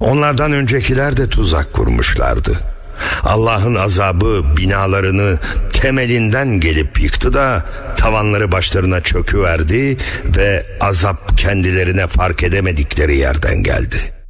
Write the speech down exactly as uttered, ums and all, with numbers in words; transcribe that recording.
Onlardan öncekiler de tuzak kurmuşlardı. Allah'ın azabı binalarını temelinden gelip yıktı da tavanları başlarına çöküverdi ve azap kendilerine fark edemedikleri yerden geldi.